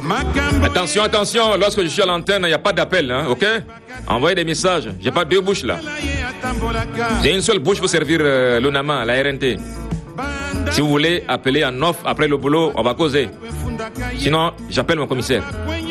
Attention, attention, lorsque je suis à l'antenne, il n'y a pas d'appel, hein, ok? Envoyez des messages, j'ai pas deux bouches là. J'ai une seule bouche pour servir l'UNAMA, la RNT. Si vous voulez appeler en off après le boulot, on va causer. Sinon, j'appelle mon commissaire.